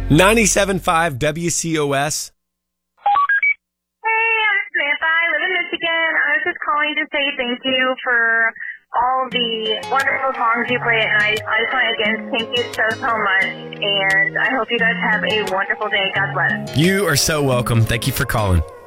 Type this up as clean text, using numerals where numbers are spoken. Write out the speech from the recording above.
97.5 WCOS. Hey, I'm Samantha. I live in Michigan. I was just calling to say thank you for all the wonderful songs you play, and I just want to again thank you so much, and I hope you guys have a wonderful day. God bless. You are so welcome. Thank you for calling.